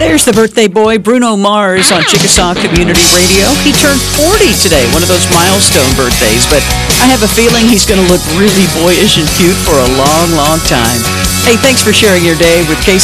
There's the birthday boy, Bruno Mars, on Chickasaw Community Radio. He turned 40 today, one of those milestone birthdays, but I have a feeling he's going to look really boyish and cute for a long, long time. Hey, thanks for sharing your day with Casey.